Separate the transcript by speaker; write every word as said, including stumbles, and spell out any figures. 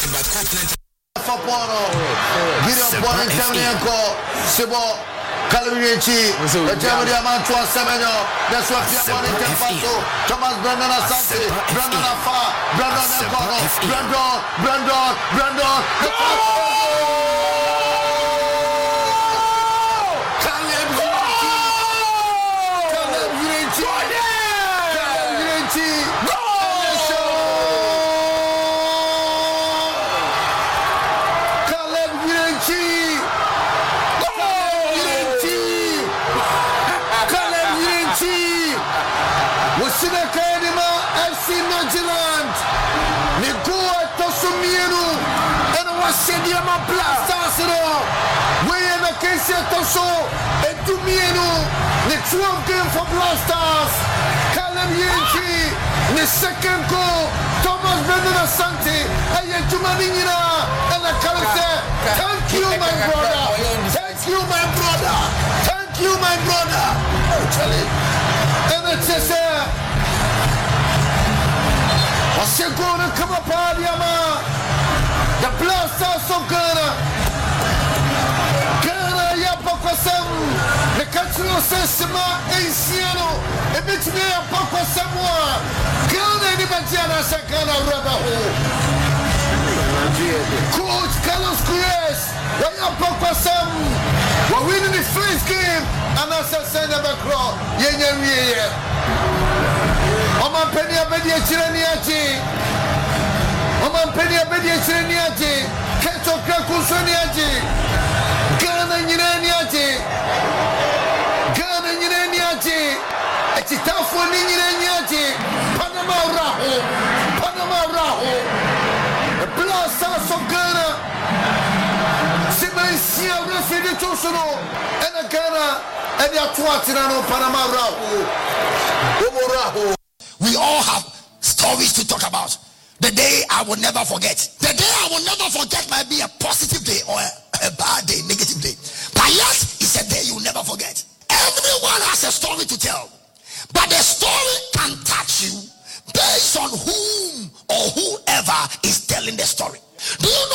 Speaker 1: Fapano, Gideon Bonintamianco, Sibo, Calvinici, the Germany Amantua Semeno, that's what Piamoni Tempato, Thomas Brandon Asante, Brandon Afa, Brandon Nekono, Brandon, Brandon, Brandon, Caleb Girinci, Caleb Girinci, F C Midland, Nicoa Tosumienu, and Wasidiama Blasters. We in the case of Toso, and Tumienu, the twelfth game for Blasters, Caleb Yenchi, the second goal, Thomas Brendan Asante, and Tumanina, and the Calise. Thank you, my brother. Thank you, my brother. Thank you, my brother. Actually, and it's just What's going to come up on the Blasters of Ghana? Ghana, Yapakosam, the cultural system is Siano, a bit near Pakosamwa, Ghana, the Bajana Sakana Rabaho. Coach Carlos Cruz, the Yapakosam, we're winning the first game, and as I said, the Bacro, Yenya. Oman penny abedia chireniaji. Oman penny abedia chireniaji. Keto krakusoniaji. Ghana nyireniaji. Ghana nyireniaji. Echitafu nyireniaji. Panama raho. Panama raho. The Blasters of Ghana. Simensia refidi tusuno. Ena Ghana. Enya tuatirano Panama raho. Omo raho.
Speaker 2: We all have stories to talk about. The day I will never forget. The day I will never forget might be a positive day or a, a bad day, negative day. But yes, it's a day you'll never forget. Everyone has a story to tell. But the story can touch you based on whom or whoever is telling the story. Do you know